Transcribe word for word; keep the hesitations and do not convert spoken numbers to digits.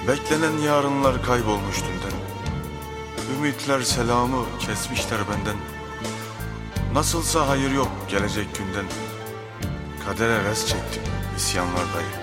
Beklenen yarınlar kaybolmuş dünden. Ümitler selamı kesmişler benden. Nasılsa hayır yok gelecek günden. Kadere res çektim isyanlar dayı.